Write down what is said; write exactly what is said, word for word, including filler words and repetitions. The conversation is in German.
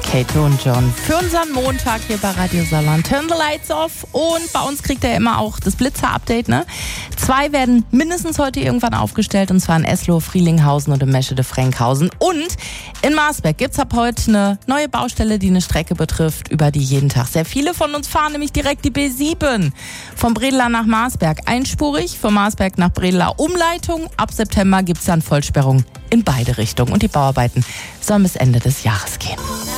Kato und John für unseren Montag hier bei Radio Saarland. Turn the lights off. Und bei uns kriegt er immer auch das Blitzer-Update, ne? Zwei werden mindestens heute irgendwann aufgestellt, und zwar in Eslohe, Frielinghausen und in Meschede-Frenkhausen. Und in Marsberg gibt's ab heute eine neue Baustelle, die eine Strecke betrifft, über die jeden Tag sehr viele von uns fahren, nämlich direkt die B sieben. Von Bredela nach Marsberg einspurig, von Marsberg nach Bredela Umleitung. Ab September gibt's dann Vollsperrung in beide Richtungen. Und die Bauarbeiten sollen bis Ende des Jahres gehen.